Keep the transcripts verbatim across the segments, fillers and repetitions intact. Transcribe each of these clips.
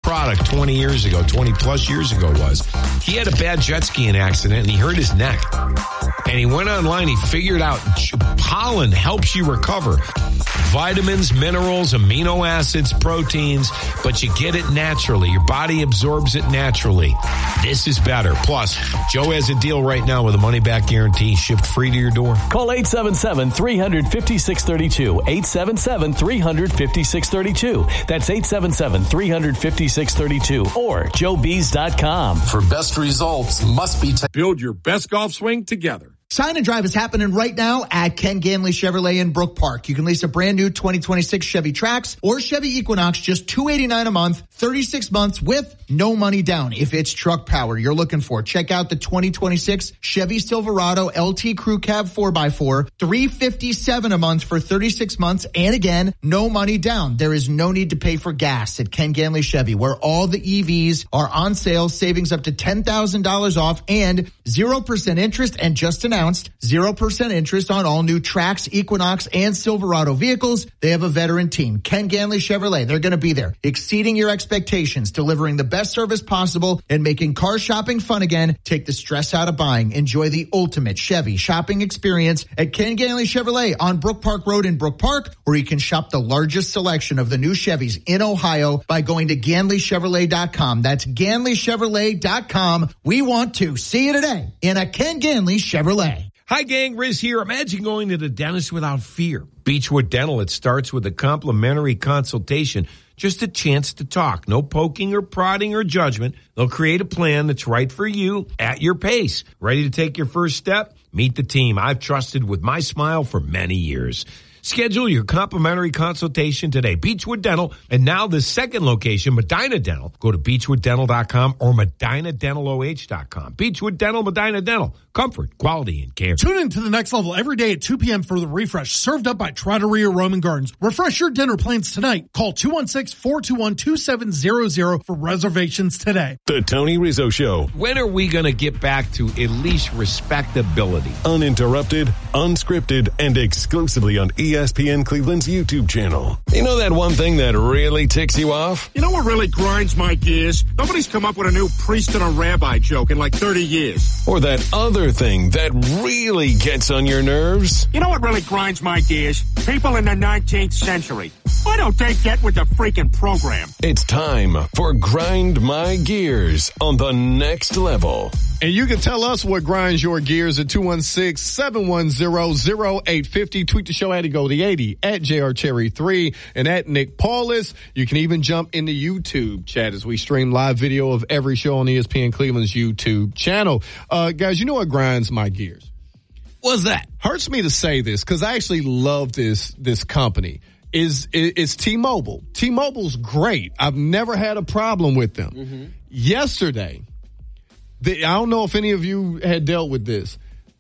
product twenty years ago, twenty plus years ago was, he had a bad jet skiing accident and he hurt his neck. And he went online, he figured out pollen helps you recover. Vitamins, minerals, amino acids, proteins, but you get it naturally. Your body absorbs it naturally. This is better. Plus, Joe has a deal right now with a money-back guarantee shipped free to your door. Call eight seven seven, three five six, three two. eight seven seven, three five six, three two. That's eight seven seven, three five six, three two or joe bees dot com. For best results, must be... T- Build your best golf swing together. Sign and Drive is happening right now at Ken Ganley Chevrolet in Brook Park. You can lease a brand new twenty twenty-six Chevy Trax or Chevy Equinox, just two hundred eighty-nine dollars a month, thirty-six months with no money down. If it's truck power you're looking for, check out the twenty twenty-six Chevy Silverado L T Crew Cab four by four, three hundred fifty-seven dollars a month for thirty-six months, and again, no money down. There is no need to pay for gas at Ken Ganley Chevy, where all the E Vs are on sale, savings up to ten thousand dollars off, and zero percent interest, and just announced zero percent interest on all new Trax, Equinox, and Silverado vehicles. They have a veteran team, Ken Ganley Chevrolet. They're going to be there, exceeding your expectations, delivering the best service possible, and making car shopping fun again. Take the stress out of buying. Enjoy the ultimate Chevy shopping experience at Ken Ganley Chevrolet on Brook Park Road in Brook Park, where you can shop the largest selection of the new Chevys in Ohio by going to Ganley Chevrolet dot com. That's Ganley Chevrolet dot com. We want to see you today in a Ken Ganley Chevrolet. Hi, gang. Riz here. Imagine going to the dentist without fear. Beechwood Dental, it starts with a complimentary consultation. Just a chance to talk. No poking or prodding or judgment. They'll create a plan that's right for you at your pace. Ready to take your first step? Meet the team I've trusted with my smile for many years. Schedule your complimentary consultation today. Beechwood Dental, and now the second location, Medina Dental. Go to beechwood dental dot com or medina dental o h dot com. Beechwood Dental, Medina Dental. Comfort, quality, and care. Tune in to the next level every day at two p.m. for The Refresh, served up by Trattoria Roman Gardens. Refresh your dinner plans tonight. Call two one six, four two one, two seven zero zero for reservations today. The Tony Rizzo Show. When are we going to get back to at least respectability? Uninterrupted, unscripted, and exclusively on E S P N Cleveland's YouTube channel. You know that one thing that really ticks you off? You know what really grinds my gears? Nobody's come up with a new priest and a rabbi joke in like thirty years. Or that other thing that really gets on your nerves? You know what really grinds my gears? People in the nineteenth century. Why don't they get with the freaking program? It's time for Grind My Gears on the next level. And you can tell us what grinds your gears at two one six, seven one zero, zero eight five zero. Tweet the show at Go the eighty, at J R Cherry three, and at Nick Paulus. You can even jump into YouTube chat as we stream live video of every show on E S P N Cleveland's YouTube channel. Uh, guys, you know what grinds my gears? What's that? Hurts me to say this because I actually love this, this company. Is, is T-Mobile. T-Mobile's great. I've never had a problem with them. Mm-hmm. Yesterday, the, I don't know if any of you had dealt with this.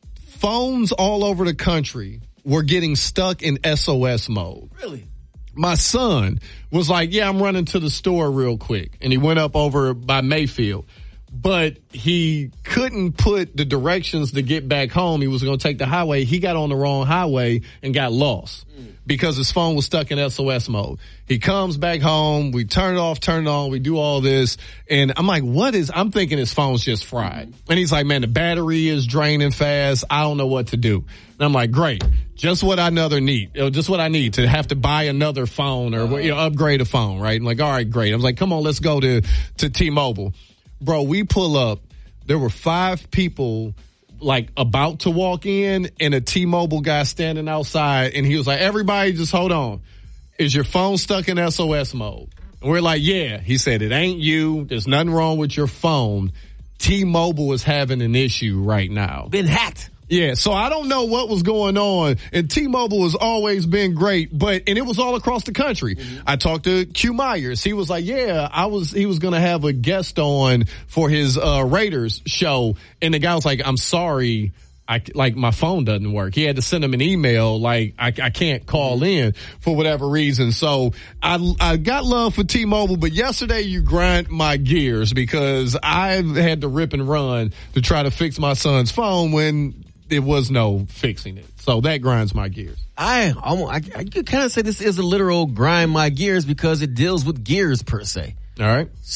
Phones all over the country were getting stuck in S O S mode. Really? My son was like, yeah, I'm running to the store real quick. And he went up over by Mayfield. But he couldn't put the directions to get back home. He was going to take the highway. He got on the wrong highway and got lost mm. because his phone was stuck in S O S mode. He comes back home. We turn it off, turn it on. We do all this. And I'm like, what is, I'm thinking his phone's just fried. And he's like, man, the battery is draining fast. I don't know what to do. And I'm like, great. Just what I another need. You know, just what I need to have to buy another phone or uh-huh. you know, upgrade a phone, right? I'm like, all right, great. I was like, come on, let's go to, to T-Mobile. Bro, we pull up. There were five people like about to walk in and a T-Mobile guy standing outside. And he was like, everybody just hold on. Is your phone stuck in S O S mode? And we're like, yeah. He said, it ain't you. There's nothing wrong with your phone. T-Mobile is having an issue right now. Been hacked. Yeah, so I don't know what was going on, and T-Mobile has always been great, but, and it was all across the country. Mm-hmm. I talked to Q Myers. He was like, yeah, I was, he was going to have a guest on for his, uh, Raiders show, and the guy was like, I'm sorry, I, like, my phone doesn't work. He had to send him an email, like, I, I can't call in for whatever reason. So I, I got love for T-Mobile, but yesterday you grind my gears because I had to rip and run to try to fix my son's phone when there was no fixing it. So that grinds my gears. I almost, I, I could kind of say this is a literal grind my gears because it deals with gears per se. All right.